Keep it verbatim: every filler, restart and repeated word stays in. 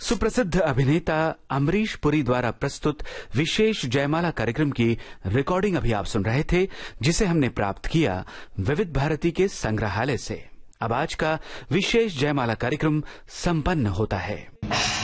सुप्रसिद्ध अभिनेता अमरीश पुरी द्वारा प्रस्तुत विशेष जयमाला कार्यक्रम की रिकॉर्डिंग अभी आप सुन रहे थे, जिसे हमने प्राप्त किया विविध भारती के संग्रहालय से। अब आज का विशेष जयमाला कार्यक्रम संपन्न होता है।